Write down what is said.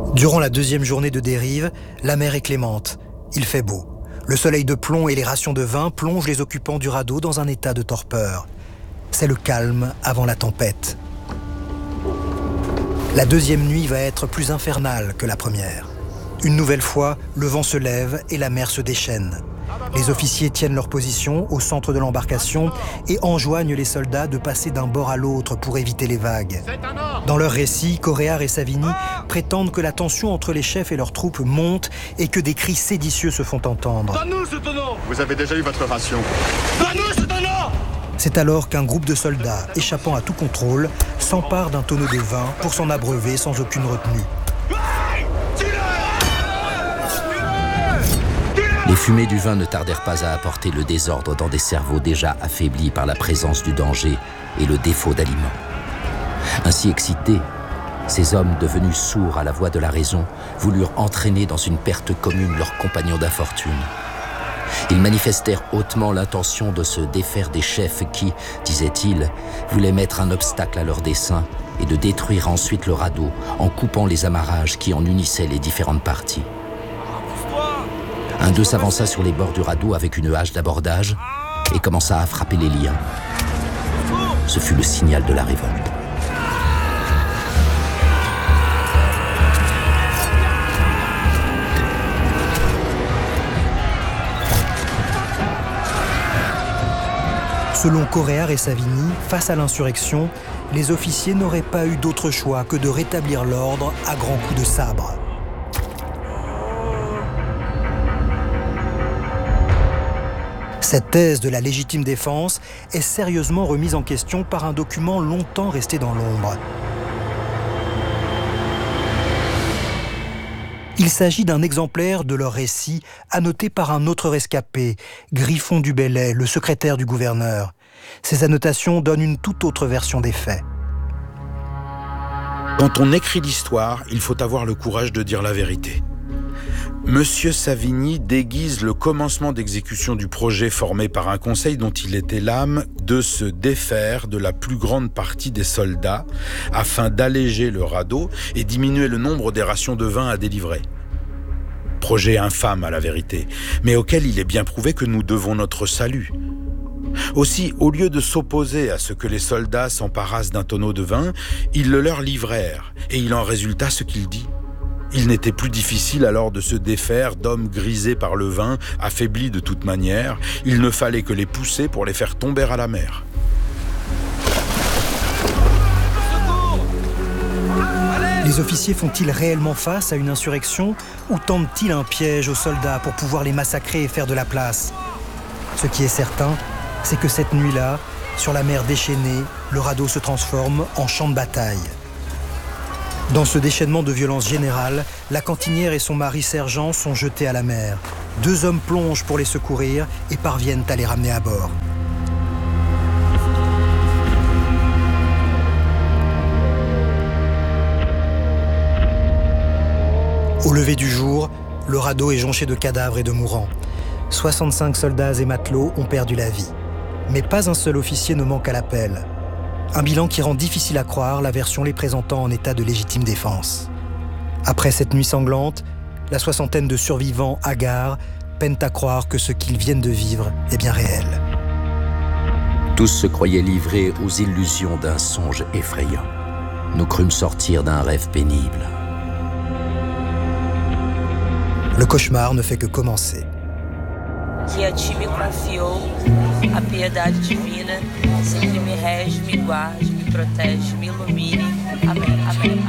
Durant la deuxième journée de dérive, la mer est clémente. Il fait beau. Le soleil de plomb et les rations de vin plongent les occupants du radeau dans un état de torpeur. C'est le calme avant la tempête. La deuxième nuit va être plus infernale que la première. Une nouvelle fois, le vent se lève et la mer se déchaîne. Les officiers tiennent leur position au centre de l'embarcation et enjoignent les soldats de passer d'un bord à l'autre pour éviter les vagues. Dans leur récit, Coréard et Savigny prétendent que la tension entre les chefs et leurs troupes monte et que des cris séditieux se font entendre. Donne-nous ce tonneau ! Vous avez déjà eu votre ration. Donne-nous ce tonneau ! C'est alors qu'un groupe de soldats, échappant à tout contrôle, s'empare d'un tonneau de vin pour s'en abreuver sans aucune retenue. Les fumées du vin ne tardèrent pas à apporter le désordre dans des cerveaux déjà affaiblis par la présence du danger et le défaut d'aliments. Ainsi excités, ces hommes devenus sourds à la voix de la raison voulurent entraîner dans une perte commune leurs compagnons d'infortune. Ils manifestèrent hautement l'intention de se défaire des chefs qui, disaient-ils, voulaient mettre un obstacle à leur dessein et de détruire ensuite le radeau en coupant les amarrages qui en unissaient les différentes parties. Un d'eux s'avança sur les bords du radeau avec une hache d'abordage et commença à frapper les liens. Ce fut le signal de la révolte. Selon Coréard et Savigny, face à l'insurrection, les officiers n'auraient pas eu d'autre choix que de rétablir l'ordre à grands coups de sabre. Cette thèse de la légitime défense est sérieusement remise en question par un document longtemps resté dans l'ombre. Il s'agit d'un exemplaire de leur récit annoté par un autre rescapé, Griffon du Bellay, le secrétaire du gouverneur. Ces annotations donnent une toute autre version des faits. Quand on écrit l'histoire, il faut avoir le courage de dire la vérité. Monsieur Savigny déguise le commencement d'exécution du projet formé par un conseil dont il était l'âme de se défaire de la plus grande partie des soldats afin d'alléger le radeau et diminuer le nombre des rations de vin à délivrer. Projet infâme à la vérité, mais auquel il est bien prouvé que nous devons notre salut. Aussi, au lieu de s'opposer à ce que les soldats s'emparassent d'un tonneau de vin, ils le leur livrèrent et il en résulta ce qu'il dit. Il n'était plus difficile alors de se défaire d'hommes grisés par le vin, affaiblis de toute manière. Il ne fallait que les pousser pour les faire tomber à la mer. Les officiers font-ils réellement face à une insurrection ou tentent-ils un piège aux soldats pour pouvoir les massacrer et faire de la place ? Ce qui est certain, c'est que cette nuit-là, sur la mer déchaînée, le radeau se transforme en champ de bataille. Dans ce déchaînement de violence générale, la cantinière et son mari sergent sont jetés à la mer. 2 hommes plongent pour les secourir et parviennent à les ramener à bord. Au lever du jour, le radeau est jonché de cadavres et de mourants. 65 soldats et matelots ont perdu la vie. Mais pas un seul officier ne manque à l'appel. Un bilan qui rend difficile à croire la version les présentant en état de légitime défense. Après cette nuit sanglante, la 60aine de survivants hagards peinent à croire que ce qu'ils viennent de vivre est bien réel. Tous se croyaient livrés aux illusions d'un songe effrayant. Nous crûmes sortir d'un rêve pénible. Le cauchemar ne fait que commencer. Que a ti me confiou, a piedade divina, sempre me rege, me guarde, me protege, me ilumine. Amém, amém.